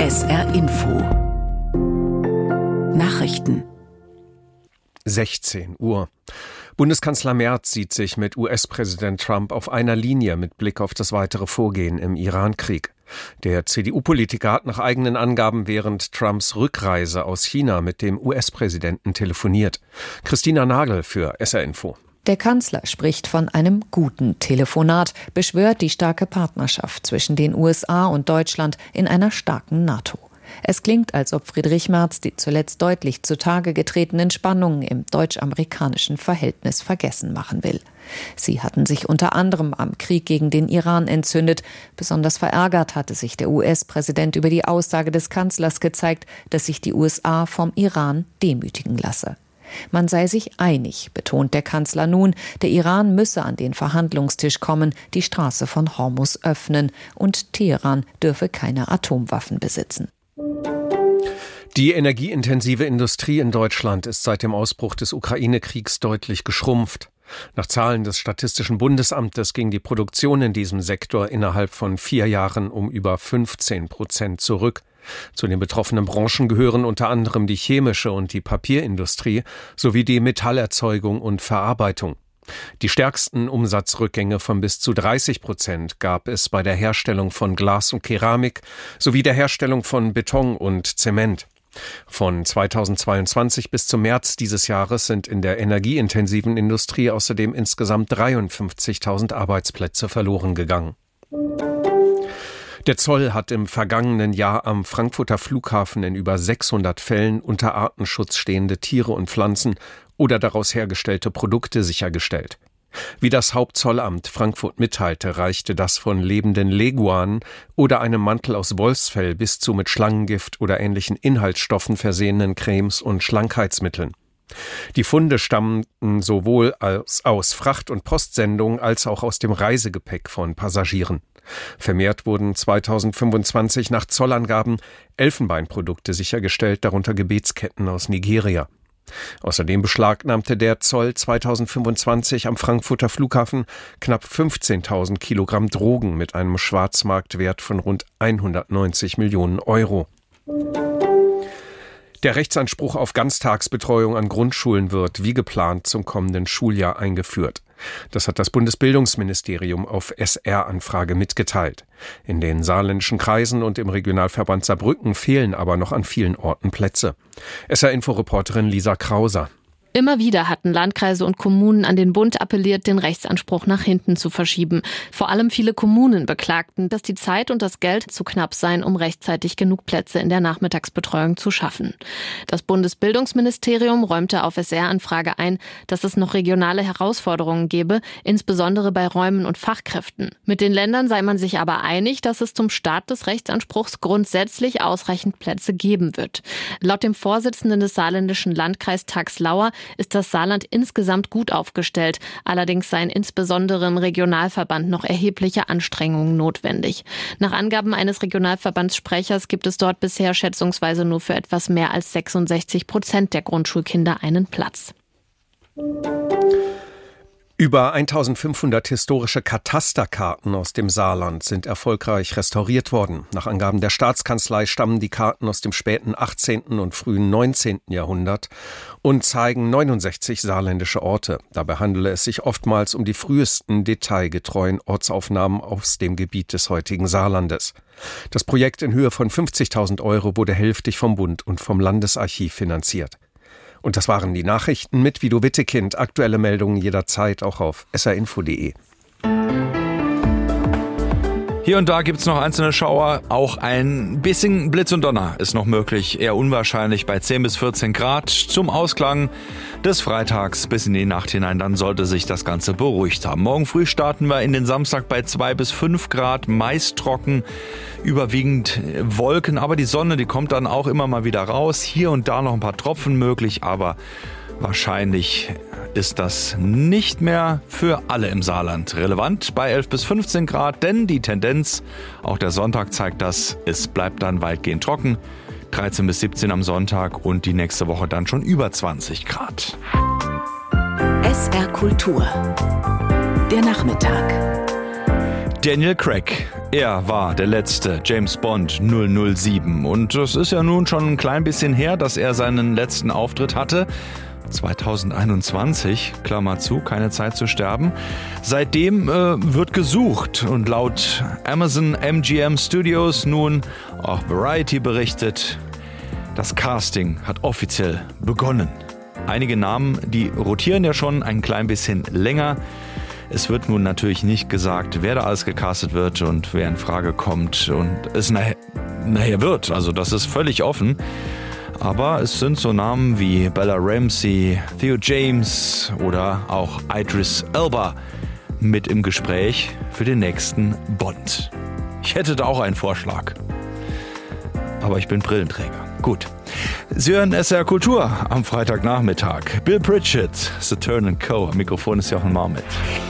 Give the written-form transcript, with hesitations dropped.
SR Info Nachrichten 16 Uhr. Bundeskanzler Merz sieht sich mit US-Präsident Trump auf einer Linie mit Blick auf das weitere Vorgehen im Iran-Krieg. Der CDU-Politiker hat nach eigenen Angaben während Trumps Rückreise aus China mit dem US-Präsidenten telefoniert. Christina Nagel für SR Info. Der Kanzler spricht von einem guten Telefonat, beschwört die starke Partnerschaft zwischen den USA und Deutschland in einer starken NATO. Es klingt, als ob Friedrich Merz die zuletzt deutlich zutage getretenen Spannungen im deutsch-amerikanischen Verhältnis vergessen machen will. Sie hatten sich unter anderem am Krieg gegen den Iran entzündet. Besonders verärgert hatte sich der US-Präsident über die Aussage des Kanzlers gezeigt, dass sich die USA vom Iran demütigen lasse. Man sei sich einig, betont der Kanzler nun, der Iran müsse an den Verhandlungstisch kommen, die Straße von Hormuz öffnen und Teheran dürfe keine Atomwaffen besitzen. Die energieintensive Industrie in Deutschland ist seit dem Ausbruch des Ukraine-Kriegs deutlich geschrumpft. Nach Zahlen des Statistischen Bundesamtes ging die Produktion in diesem Sektor innerhalb von 4 Jahren um über 15% zurück. Zu den betroffenen Branchen gehören unter anderem die chemische und die Papierindustrie sowie die Metallerzeugung und Verarbeitung. Die stärksten Umsatzrückgänge von bis zu 30% gab es bei der Herstellung von Glas und Keramik sowie der Herstellung von Beton und Zement. Von 2022 bis zum März dieses Jahres sind in der energieintensiven Industrie außerdem insgesamt 53.000 Arbeitsplätze verloren gegangen. Der Zoll hat im vergangenen Jahr am Frankfurter Flughafen in über 600 Fällen unter Artenschutz stehende Tiere und Pflanzen oder daraus hergestellte Produkte sichergestellt. Wie das Hauptzollamt Frankfurt mitteilte, reichte das von lebenden Leguanen oder einem Mantel aus Wolfsfell bis zu mit Schlangengift oder ähnlichen Inhaltsstoffen versehenen Cremes und Schlankheitsmitteln. Die Funde stammten sowohl aus Fracht- und Postsendungen als auch aus dem Reisegepäck von Passagieren. Vermehrt wurden 2025 nach Zollangaben Elfenbeinprodukte sichergestellt, darunter Gebetsketten aus Nigeria. Außerdem beschlagnahmte der Zoll 2025 am Frankfurter Flughafen knapp 15.000 Kilogramm Drogen mit einem Schwarzmarktwert von rund 190 Millionen Euro. Der Rechtsanspruch auf Ganztagsbetreuung an Grundschulen wird wie geplant zum kommenden Schuljahr eingeführt. Das hat das Bundesbildungsministerium auf SR-Anfrage mitgeteilt. In den saarländischen Kreisen und im Regionalverband Saarbrücken fehlen aber noch an vielen Orten Plätze. SR-Info-Reporterin Lisa Krauser. Immer wieder hatten Landkreise und Kommunen an den Bund appelliert, den Rechtsanspruch nach hinten zu verschieben. Vor allem viele Kommunen beklagten, dass die Zeit und das Geld zu knapp seien, um rechtzeitig genug Plätze in der Nachmittagsbetreuung zu schaffen. Das Bundesbildungsministerium räumte auf SR-Anfrage ein, dass es noch regionale Herausforderungen gebe, insbesondere bei Räumen und Fachkräften. Mit den Ländern sei man sich aber einig, dass es zum Start des Rechtsanspruchs grundsätzlich ausreichend Plätze geben wird. Laut dem Vorsitzenden des saarländischen Landkreistags Lauer ist das Saarland insgesamt gut aufgestellt. Allerdings seien insbesondere im Regionalverband noch erhebliche Anstrengungen notwendig. Nach Angaben eines Regionalverbandssprechers gibt es dort bisher schätzungsweise nur für etwas mehr als 66% der Grundschulkinder einen Platz. Über 1500 historische Katasterkarten aus dem Saarland sind erfolgreich restauriert worden. Nach Angaben der Staatskanzlei stammen die Karten aus dem späten 18. und frühen 19. Jahrhundert und zeigen 69 saarländische Orte. Dabei handele es sich oftmals um die frühesten detailgetreuen Ortsaufnahmen aus dem Gebiet des heutigen Saarlandes. Das Projekt in Höhe von 50.000 Euro wurde hälftig vom Bund und vom Landesarchiv finanziert. Und das waren die Nachrichten mit Vido Wittekind. Aktuelle Meldungen jederzeit auch auf srinfo.de. Hier und da gibt's noch einzelne Schauer. Auch ein bisschen Blitz und Donner ist noch möglich. Eher unwahrscheinlich bei 10 bis 14 Grad. Zum Ausklang des Freitags bis in die Nacht hinein. Dann sollte sich das Ganze beruhigt haben. Morgen früh starten wir in den Samstag bei 2 bis 5 Grad. Meist trocken, überwiegend Wolken. Aber die Sonne, die kommt dann auch immer mal wieder raus. Hier und da noch ein paar Tropfen möglich. Aber wahrscheinlich ist das nicht mehr für alle im Saarland relevant bei 11 bis 15 Grad, denn die Tendenz, auch der Sonntag zeigt das, es bleibt dann weitgehend trocken, 13 bis 17 am Sonntag und die nächste Woche dann schon über 20 Grad. SR Kultur, der Nachmittag. Daniel Craig, er war der letzte James Bond 007 und es ist ja nun schon ein klein bisschen her, dass er seinen letzten Auftritt hatte. 2021, Klammer zu, keine Zeit zu sterben. Seitdem wird gesucht und laut Amazon MGM Studios nun auch Variety berichtet, das Casting hat offiziell begonnen. Einige Namen, die rotieren ja schon ein klein bisschen länger. Es wird nun natürlich nicht gesagt, wer da alles gecastet wird und wer in Frage kommt und es nachher wird. Also das ist völlig offen. Aber es sind so Namen wie Bella Ramsey, Theo James oder auch Idris Elba mit im Gespräch für den nächsten Bond. Ich hätte da auch einen Vorschlag. Aber ich bin Brillenträger. Gut. Sie hören SR Kultur am Freitagnachmittag. Bill Pritchett, Saturn & Co. Am Mikrofon ist Jochen Marmit.